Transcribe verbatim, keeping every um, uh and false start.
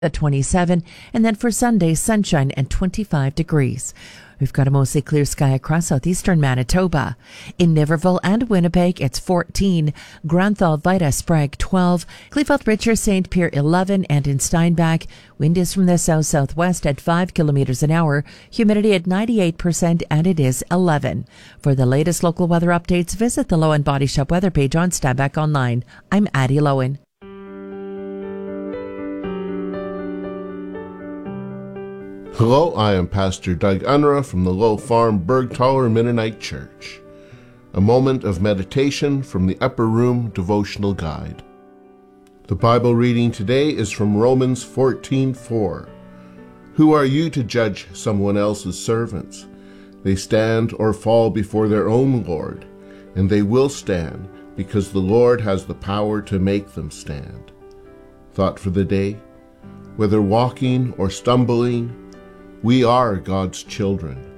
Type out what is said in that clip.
at twenty-seven, and then for Sunday, sunshine and twenty-five degrees. We've got a mostly clear sky across southeastern Manitoba. In Niverville and Winnipeg, it's fourteen. Granthal, Vida, Sprague, twelve. Kleefeld, Richer, Saint Pierre, eleven. And in Steinbach, wind is from the south-southwest at five kilometers an hour. Humidity at ninety-eight percent, and it is eleven. For the latest local weather updates, visit the Lowen Body Shop weather page on Steinbach Online. I'm Addie Lowen. Hello, I am Pastor Doug Unruh from the Low Farm Bergtaller Mennonite Church. A moment of meditation from the Upper Room Devotional Guide. The Bible reading today is from Romans fourteen four. Who are you to judge someone else's servants? They stand or fall before their own Lord, and they will stand because the Lord has the power to make them stand. Thought for the day: whether walking or stumbling, we are God's children.